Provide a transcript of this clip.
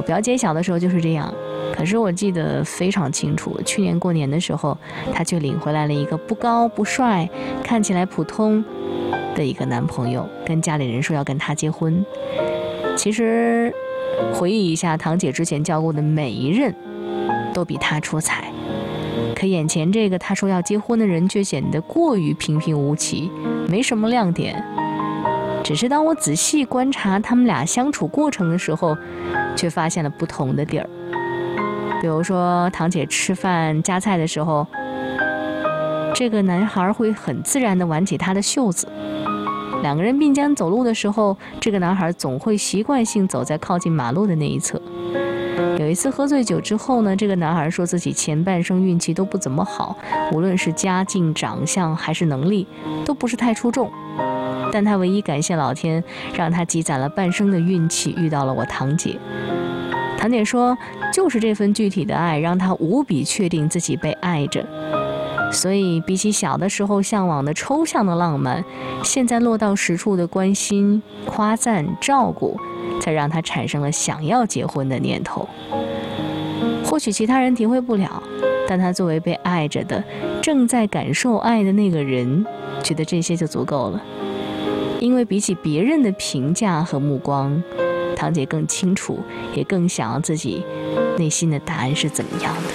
表姐小的时候就是这样，可是我记得非常清楚，去年过年的时候，她却领回来了一个不高不帅，看起来普通的一个男朋友，跟家里人说要跟他结婚。其实回忆一下，堂姐之前交过的每一任都比他出彩，可眼前这个她说要结婚的人却显得过于平平无奇，没什么亮点。只是当我仔细观察他们俩相处过程的时候，却发现了不同的地儿。比如说堂姐吃饭夹菜的时候，这个男孩会很自然地挽起她的袖子，两个人并肩走路的时候，这个男孩总会习惯性走在靠近马路的那一侧。有一次喝醉酒之后呢，这个男孩说自己前半生运气都不怎么好，无论是家境、长相还是能力都不是太出众，但他唯一感谢老天，让他积攒了半生的运气遇到了我堂姐。堂姐说，就是这份具体的爱让他无比确定自己被爱着，所以比起小的时候向往的抽象的浪漫，现在落到实处的关心、夸赞、照顾，才让他产生了想要结婚的念头。或许其他人体会不了，但他作为被爱着的、正在感受爱的那个人，觉得这些就足够了。因为比起别人的评价和目光，堂姐更清楚，也更想要自己内心的答案是怎么样的。